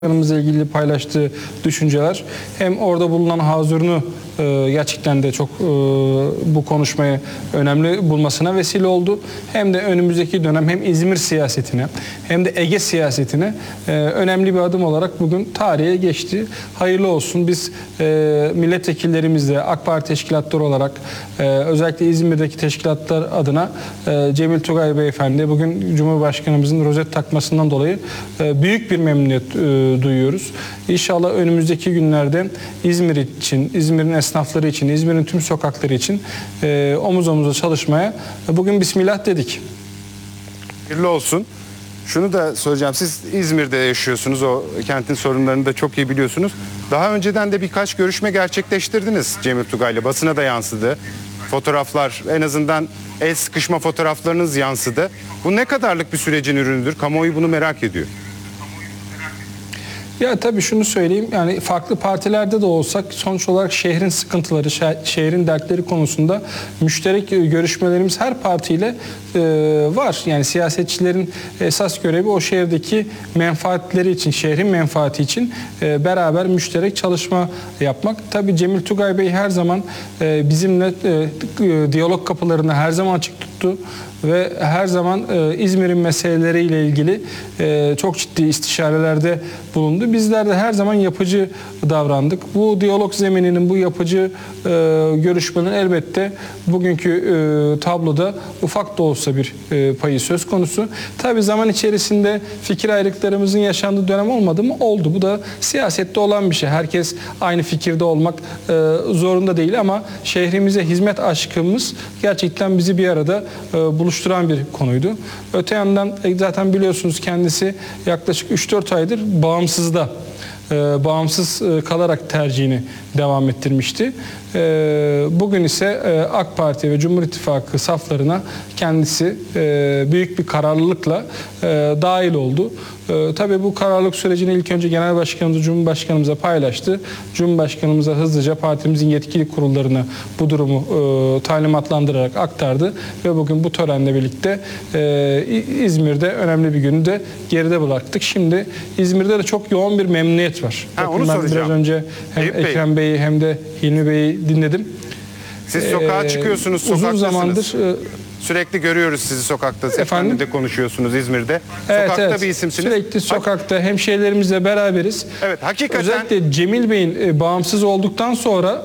Başkanımızla ilgili paylaştığı düşünceler hem orada bulunan hazırını gerçekten de çok bu konuşmayı önemli bulmasına vesile oldu. Hem de önümüzdeki dönem hem İzmir siyasetine hem de Ege siyasetine önemli bir adım olarak bugün tarihe geçti. Hayırlı olsun. Biz milletvekillerimizle AK Parti teşkilatları olarak özellikle İzmir'deki teşkilatlar adına Cemil Tugay Beyefendi bugün Cumhurbaşkanımızın rozet takmasından dolayı büyük bir memnuniyet duyuyoruz. İnşallah önümüzdeki günlerde İzmir için, İzmir'in esnafları için, İzmir'in tüm sokakları için omuz omuza çalışmaya bugün Bismillah dedik. Hayırlı olsun. Şunu da soracağım. Siz İzmir'de yaşıyorsunuz. O kentin sorunlarını da çok iyi biliyorsunuz. Daha önceden de birkaç görüşme gerçekleştirdiniz Cemil Tugay'la. Basına da yansıdı. Fotoğraflar, en azından el sıkışma fotoğraflarınız yansıdı. Bu ne kadarlık bir sürecin ürünüdür? Kamuoyu bunu merak ediyor. Ya tabii şunu söyleyeyim, yani farklı partilerde de olsak sonuç olarak şehrin sıkıntıları, şehrin dertleri konusunda müşterek görüşmelerimiz her partiyle var. Yani siyasetçilerin esas görevi o şehirdeki menfaatleri için, şehrin menfaati için beraber müşterek çalışma yapmak. Tabii Cemil Tugay Bey her zaman bizimle diyalog kapılarını her zaman açık tuttu ve her zaman İzmir'in meseleleriyle ilgili çok ciddi istişarelerde bulundu. Bizler de her zaman yapıcı davrandık. Bu diyalog zemininin, bu yapıcı görüşmenin elbette bugünkü tabloda ufak da olsa bir payı söz konusu. Tabii zaman içerisinde fikir ayrılıklarımızın yaşandığı dönem olmadı mı? Oldu. Bu da siyasette olan bir şey. Herkes aynı fikirde olmak zorunda değil ama şehrimize hizmet aşkımız gerçekten bizi bir arada buluşturan bir konuydu. Öte yandan zaten biliyorsunuz kendisi yaklaşık 3-4 aydır bağımsız kalarak tercihini devam ettirmişti. Bugün ise AK Parti ve Cumhur İttifakı saflarına kendisi büyük bir kararlılıkla dahil oldu. Tabii bu kararlılık sürecini ilk önce Genel Başkanımız, Cumhurbaşkanımıza paylaştı. Cumhurbaşkanımıza hızlıca partimizin yetkili kurullarına bu durumu talimatlandırarak aktardı ve bugün bu törenle birlikte İzmir'de önemli bir günü de geride bıraktık. Şimdi İzmir'de de çok yoğun bir memnuniyet var. Onu soracağım. Biraz önce hem Ekrem Bey'i hem de Hilmi Bey'i dinledim. Siz sokağa çıkıyorsunuz, sokaktasınız. Uzun zamandır sürekli görüyoruz sizi sokakta. Efendim de konuşuyorsunuz İzmir'de. Sokakta evet. bir isimsiniz. Sürekli sokakta hemşehrilerimizle beraberiz. Evet, hakikaten. Özellikle Cemil Bey'in bağımsız olduktan sonra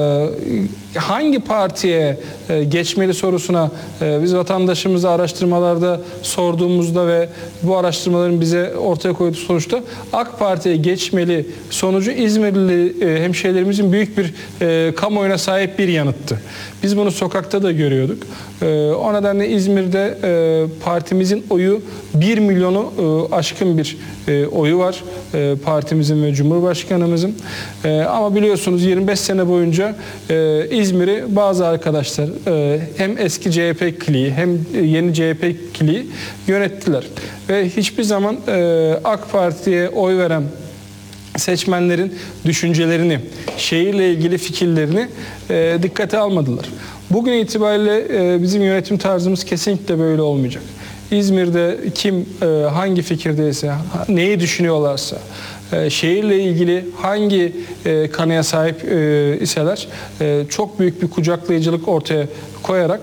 hangi partiye geçmeli sorusuna biz vatandaşımıza araştırmalarda sorduğumuzda ve bu araştırmaların bize ortaya koyduğu sonuçta AK Parti'ye geçmeli sonucu İzmirli hemşehrilerimizin büyük bir kamuoyuna sahip bir yanıttı. Biz bunu sokakta da görüyorduk. O nedenle İzmir'de partimizin oyu 1 milyonu aşkın bir oyu var. Partimizin ve Cumhurbaşkanımızın. Ama biliyorsunuz 25 sene boyunca İzmir'i bazı arkadaşlar hem eski CHP kliği hem yeni CHP kliği yönettiler. Ve hiçbir zaman AK Parti'ye oy veren seçmenlerin düşüncelerini, şehirle ilgili fikirlerini dikkate almadılar. Bugün itibariyle bizim yönetim tarzımız kesinlikle böyle olmayacak. İzmir'de kim hangi fikirdeyse, neyi düşünüyorlarsa, şehirle ilgili hangi kanıya sahip iseler çok büyük bir kucaklayıcılık ortaya koyarak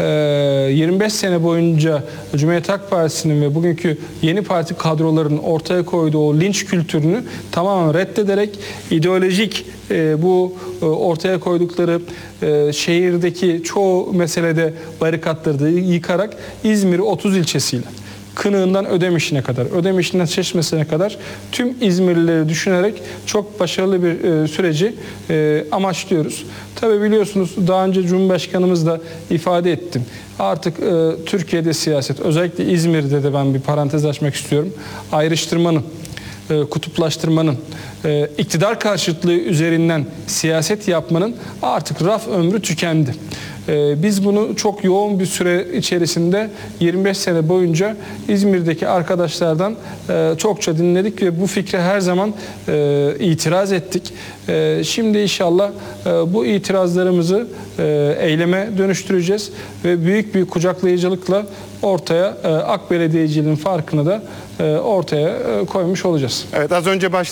25 sene boyunca Cumhuriyet Halk Partisi'nin ve bugünkü yeni parti kadrolarının ortaya koyduğu o linç kültürünü tamamen reddederek ideolojik bu ortaya koydukları şehirdeki çoğu meselede barikatları da yıkarak İzmir'i 30 ilçesiyle Kınığından Ödemiş'ine kadar, Ödemiş'inden Çeşmesi'ne kadar tüm İzmirlileri düşünerek çok başarılı bir süreci amaçlıyoruz. Tabii biliyorsunuz daha önce Cumhurbaşkanımız da ifade ettim. Artık Türkiye'de siyaset, özellikle İzmir'de de ben bir parantez açmak istiyorum. Ayrıştırmanın, kutuplaştırmanın, iktidar karşıtlığı üzerinden siyaset yapmanın artık raf ömrü tükendi. Biz bunu çok yoğun bir süre içerisinde 25 sene boyunca İzmir'deki arkadaşlardan çokça dinledik ve bu fikre her zaman itiraz ettik. Şimdi inşallah bu itirazlarımızı eyleme dönüştüreceğiz ve büyük bir kucaklayıcılıkla ortaya AK Belediyeciliğin farkını da ortaya koymuş olacağız. Evet, az önce